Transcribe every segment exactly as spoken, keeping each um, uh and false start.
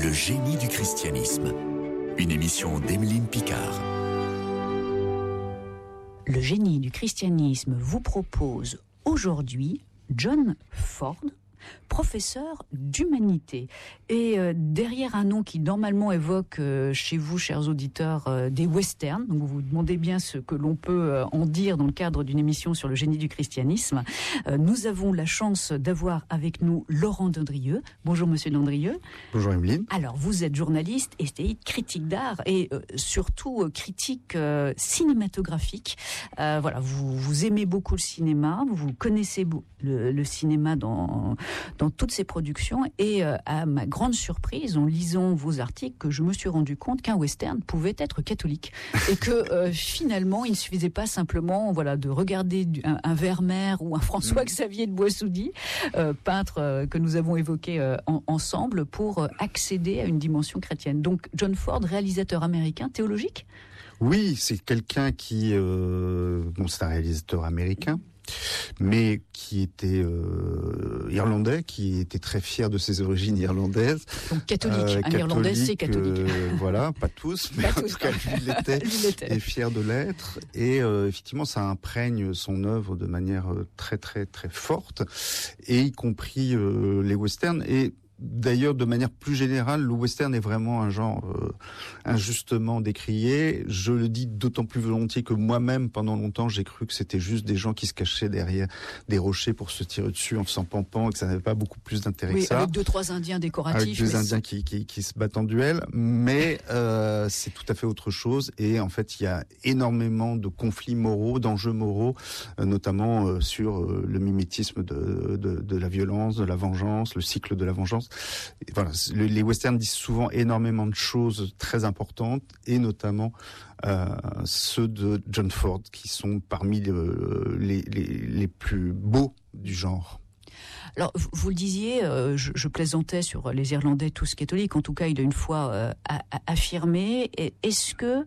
Le génie du christianisme. Une émission d'Emeline Picard. Le génie du christianisme vous propose aujourd'hui John Ford, professeur d'humanité. Et euh, derrière un nom qui normalement évoque euh, chez vous, chers auditeurs, euh, des westerns, donc vous vous demandez bien ce que l'on peut euh, en dire dans le cadre d'une émission sur le génie du christianisme, euh, nous avons la chance d'avoir avec nous Laurent Dandrieux. Bonjour Monsieur Dandrieux. Bonjour Emeline. Alors vous êtes journaliste, essayiste, critique d'art et euh, surtout euh, critique euh, cinématographique. Euh, voilà, vous, vous aimez beaucoup le cinéma, vous connaissez le, le cinéma dans dans toutes ses productions et euh, à ma grande surprise, en lisant vos articles, que je me suis rendu compte qu'un western pouvait être catholique et que euh, finalement il ne suffisait pas simplement voilà de regarder un, un Vermeer ou un François-Xavier de Boissoudy, euh, peintre euh, que nous avons évoqué euh, en, ensemble, pour euh, accéder à une dimension chrétienne. Donc John Ford, réalisateur américain théologique. Oui, c'est quelqu'un qui euh, bon, c'est un réalisateur américain, mais qui était euh, irlandais, qui était très fier de ses origines irlandaises. Donc catholique, euh, un catholique, irlandais c'est catholique. Euh, voilà, pas tous, mais pas en tous, tout cas lui l'était, lui l'était. Et fier de l'être. Et euh, effectivement, ça imprègne son œuvre de manière très très très forte, et y compris euh, les westerns. Et d'ailleurs, de manière plus générale, le western est vraiment un genre euh, injustement décrié. Je le dis d'autant plus volontiers que moi-même, pendant longtemps, j'ai cru que c'était juste des gens qui se cachaient derrière des rochers pour se tirer dessus en faisant pampan, et que ça n'avait pas beaucoup plus d'intérêt oui, que ça. Avec deux, trois Indiens décoratifs. Avec deux Indiens qui, qui, qui se battent en duel. Mais euh, c'est tout à fait autre chose. Et en fait, il y a énormément de conflits moraux, d'enjeux moraux, euh, notamment euh, sur euh, le mimétisme de, de, de la violence, de la vengeance, le cycle de la vengeance. Et voilà, les westerns disent souvent énormément de choses très importantes, et notamment euh, ceux de John Ford, qui sont parmi le, les, les, les plus beaux du genre. Alors, vous le disiez, euh, je, je plaisantais sur les Irlandais tous catholiques. En tout cas, il a une foi euh, a, a, affirmée. Et est-ce que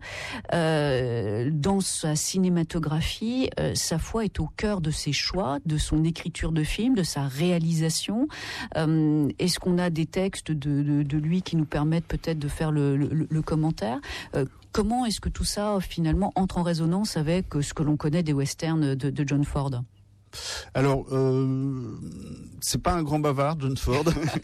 euh, dans sa cinématographie, euh, sa foi est au cœur de ses choix, de son écriture de film, de sa réalisation? euh, Est-ce qu'on a des textes de, de, de lui qui nous permettent peut-être de faire le, le, le commentaire? euh, Comment est-ce que tout ça, finalement, entre en résonance avec ce que l'on connaît des westerns de, de John Ford? Alors, euh, c'est pas un grand bavard, John Ford.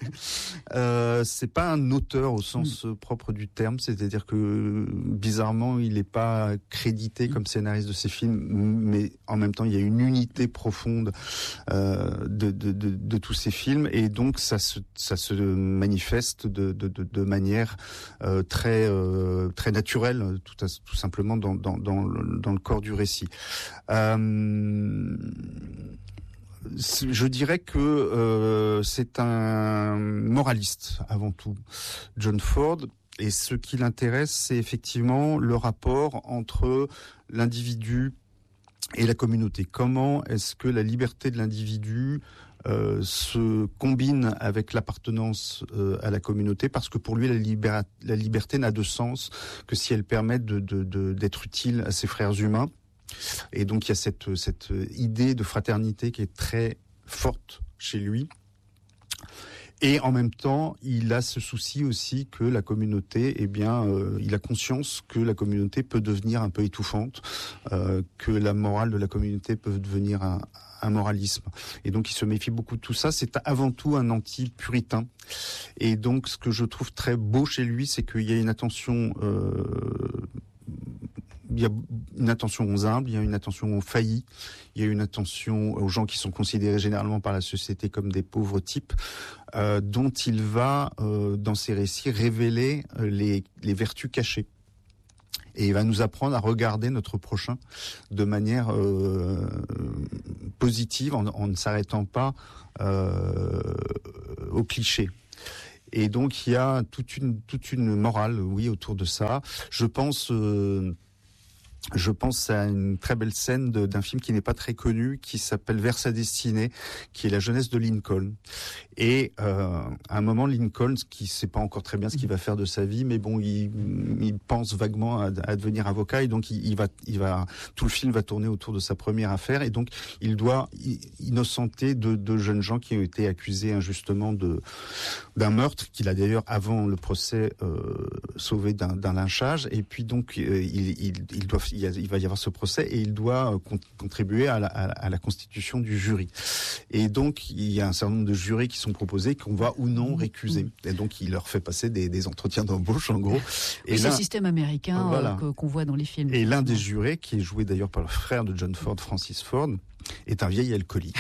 euh, c'est pas un auteur au sens mm. propre du terme, c'est-à-dire que bizarrement, il n'est pas crédité comme scénariste de ses films, mais en même temps, il y a une unité profonde euh, de, de, de, de tous ses films, et donc ça se, ça se manifeste de, de, de, de manière euh, très, euh, très naturelle, tout, à, tout simplement dans, dans, dans, le, dans le corps du récit. Euh, Je dirais que euh, c'est un moraliste avant tout, John Ford, et ce qui l'intéresse, c'est effectivement le rapport entre l'individu et la communauté. Comment est-ce que la liberté de l'individu euh, se combine avec l'appartenance euh, à la communauté, parce que pour lui, la, libéra- la liberté n'a de sens que si elle permet de, de, de, d'être utile à ses frères humains. Et donc il y a cette, cette idée de fraternité qui est très forte chez lui. Et en même temps, il a ce souci aussi que la communauté, eh bien, euh, il a conscience que la communauté peut devenir un peu étouffante, euh, que la morale de la communauté peut devenir un, un moralisme. Et donc il se méfie beaucoup de tout ça. C'est avant tout un anti-puritain. Et donc ce que je trouve très beau chez lui, c'est qu'il y a une attention... Euh, Il y a une attention aux humbles, il y a une attention aux faillis, il y a une attention aux gens qui sont considérés généralement par la société comme des pauvres types, euh, dont il va, euh, dans ses récits, révéler les, les vertus cachées. Et il va nous apprendre à regarder notre prochain de manière euh, positive, en, en ne s'arrêtant pas euh, aux clichés. Et donc il y a toute une toute une morale, oui, autour de ça. Je pense... Euh, je pense à une très belle scène de, d'un film qui n'est pas très connu, qui s'appelle Vers sa destinée, qui est la jeunesse de Lincoln. Et euh, à un moment, Lincoln, qui ne sait pas encore très bien ce qu'il va faire de sa vie, mais bon, il, il pense vaguement à, à devenir avocat, et donc il, il va, il va, tout le film va tourner autour de sa première affaire, et donc il doit innocenter deux, deux jeunes gens qui ont été accusés injustement de d'un meurtre qu'il a d'ailleurs avant le procès euh, sauvé d'un, d'un lynchage, et puis donc euh, il, il, il doit Il, a, il va y avoir ce procès et il doit con- contribuer à la, à, à la constitution du jury. Et donc, il y a un certain nombre de jurés qui sont proposés, qu'on va ou non récuser. Et donc, il leur fait passer des, des entretiens d'embauche, en gros. Et oui, c'est le système américain voilà. euh, qu'on voit dans les films. Et l'un des jurés, qui est joué d'ailleurs par le frère de John Ford, Francis Ford, est un vieil alcoolique.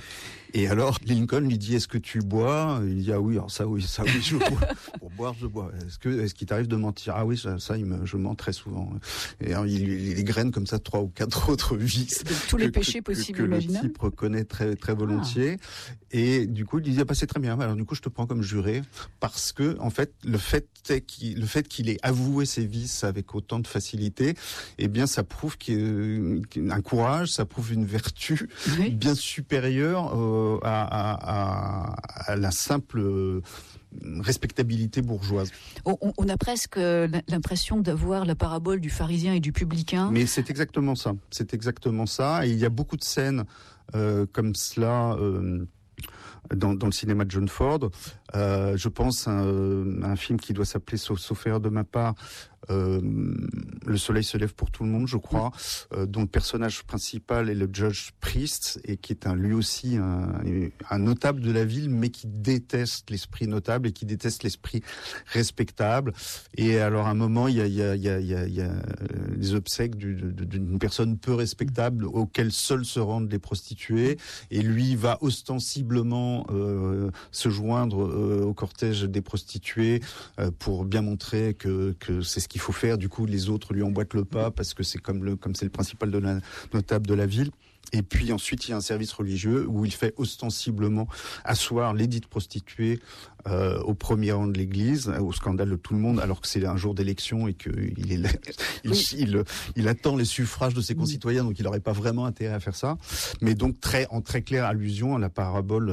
Et alors, Lincoln lui dit, est-ce que tu bois? Il dit, ah oui, alors ça oui, ça oui, je bois. Pour boire, je bois. Est-ce que, est-ce qu'il t'arrive de mentir? Ah oui, ça, ça il me, je mens très souvent. Et alors, il, il égrène comme ça trois ou quatre autres vices. De tous les que, péchés que, possibles, que, que imaginables. le type reconnaît très, très volontiers. Ah. Et du coup, il dit, ah bah, c'est très bien. Alors, du coup, je te prends comme juré. Parce que, en fait, le fait qu'il, le fait qu'il ait avoué ses vices avec autant de facilité, eh bien, ça prouve qu'il y a un courage, ça prouve une vertu oui. bien supérieure, euh, À, à, à, à la simple respectabilité bourgeoise. On, on a presque l'impression d'avoir la parabole du pharisien et du publicain. Mais c'est exactement ça. C'est exactement ça. Et il y a beaucoup de scènes euh, comme cela euh, dans, dans le cinéma de John Ford. Euh, je pense à un, à un film qui doit s'appeler, sauf, sauf erreur de ma part, Euh, Le soleil se lève pour tout le monde, je crois, euh, dont le personnage principal est le Judge Priest, et qui est un, lui aussi un, un notable de la ville, mais qui déteste l'esprit notable et qui déteste l'esprit respectable. Et alors à un moment, il y a, il y a, il y a, il y a, il y a les obsèques du, de, d'une personne peu respectable auxquelles seules se rendent les prostituées, et lui va ostensiblement euh, se joindre euh, au cortège des prostituées euh, pour bien montrer que, que c'est ce qu'il faut faire. Du coup, les autres lui emboîtent le pas parce que c'est comme le comme c'est le principal de la notable de la ville. Et puis ensuite, il y a un service religieux où il fait ostensiblement asseoir les dites prostituées euh, au premier rang de l'église, au scandale de tout le monde, alors que c'est un jour d'élection et qu'il est là, il, oui. il, il, il attend les suffrages de ses concitoyens, donc il n'aurait pas vraiment intérêt à faire ça. Mais donc très en très claire allusion à la parabole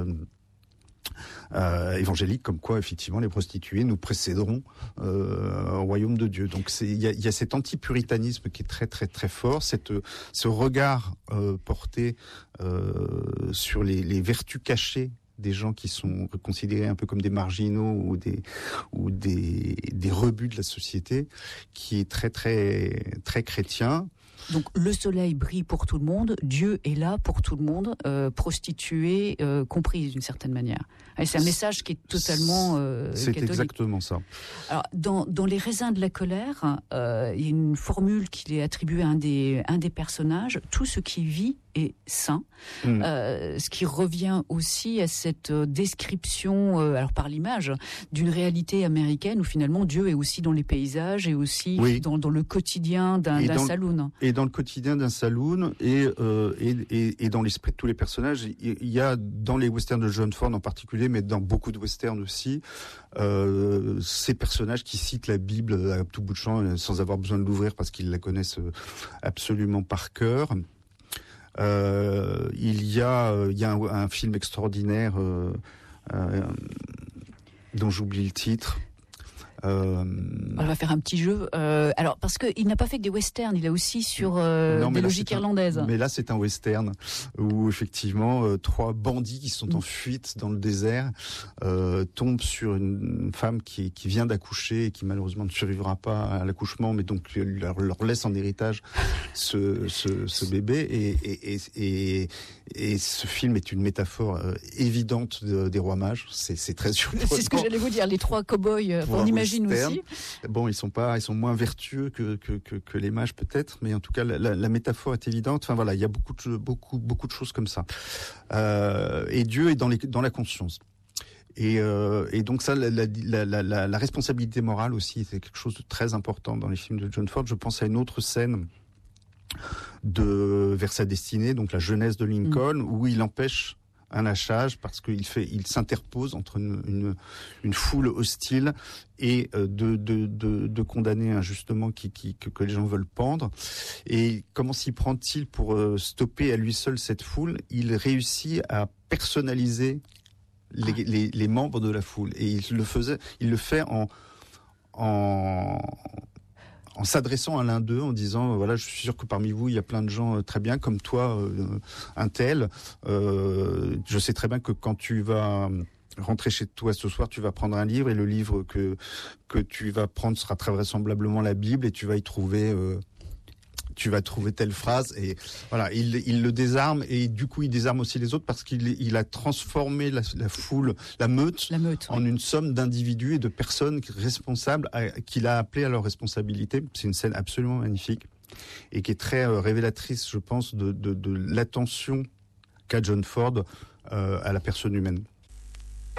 Euh, évangélique, comme quoi effectivement les prostituées nous précéderont euh, au royaume de Dieu. Donc c'est il y a, y a cet anti-puritanisme qui est très très très fort, cette ce regard euh, porté euh, sur les, les vertus cachées des gens qui sont considérés un peu comme des marginaux ou des ou des des rebuts de la société, qui est très très très chrétien. Donc le soleil brille pour tout le monde, Dieu est là pour tout le monde, euh, prostituée euh, comprise d'une certaine manière. Et c'est un message qui est totalement euh, c'est catholique. Exactement ça. Alors dans, dans Les raisins de la colère, euh, il y a une formule qui est attribuée à un des, un des personnages, tout ce qui vit est saint, mmh. euh, ce qui revient aussi à cette description, euh, alors par l'image, d'une réalité américaine où finalement Dieu est aussi dans les paysages et aussi oui. dans, dans le quotidien d'un, d'un dans, saloon. Et dans le quotidien d'un saloon et, euh, et, et, et dans l'esprit de tous les personnages. Il y a dans les westerns de John Ford en particulier, mais dans beaucoup de westerns aussi, euh, ces personnages qui citent la Bible à tout bout de champ sans avoir besoin de l'ouvrir parce qu'ils la connaissent absolument par cœur. Euh, il y a, il y a un, un film extraordinaire euh, euh, dont j'oublie le titre. Euh... On va faire un petit jeu. Euh, alors, parce qu'il n'a pas fait que des westerns, il a aussi sur euh, non, des logiques un, irlandaises. Mais là, c'est un western où, effectivement, euh, trois bandits qui sont mmh. en fuite dans le désert euh, tombent sur une femme qui, qui vient d'accoucher et qui, malheureusement, ne survivra pas à l'accouchement, mais donc leur, leur laisse en héritage ce, ce, ce bébé. Et, et, et, et, et ce film est une métaphore euh, évidente de, des rois mages. C'est, c'est très surprenant. C'est ce que j'allais vous dire. Les trois cow-boys, euh, on imagine aussi. Bon, ils sont pas, ils sont moins vertueux que que que, que les mages peut-être, mais en tout cas la, la, la métaphore est évidente. Enfin voilà, il y a beaucoup de beaucoup beaucoup de choses comme ça. Euh, et Dieu est dans les dans la conscience. Et, euh, et donc ça, la, la, la, la, la responsabilité morale aussi, c'est quelque chose de très important dans les films de John Ford. Je pense à une autre scène de Vers sa destinée, donc la jeunesse de Lincoln, mmh. où il empêche un lâchage parce qu'il fait, il s'interpose entre une, une, une foule hostile et euh, de, de, de, de condamner injustement qui, qui, que, que les gens veulent pendre. Et comment s'y prend-il pour euh, stopper à lui seul cette foule? Il réussit à personnaliser les, ah. les, les membres de la foule. Et il le faisait, il le fait en, en, en s'adressant à l'un d'eux, en disant, voilà, je suis sûr que parmi vous, il y a plein de gens très bien, comme toi, euh, un tel. Euh, je sais très bien que quand tu vas rentrer chez toi ce soir, tu vas prendre un livre, et le livre que, que tu vas prendre sera très vraisemblablement la Bible, et tu vas y trouver... Euh, tu vas trouver telle phrase, et voilà, il, il le désarme, et du coup il désarme aussi les autres parce qu'il il a transformé la, la foule, la meute, la meute en oui. une somme d'individus et de personnes responsables à, qu'il a appelées à leur responsabilité. C'est une scène absolument magnifique et qui est très euh, révélatrice, je pense, de, de, de l'attention qu'a John Ford euh, à la personne humaine.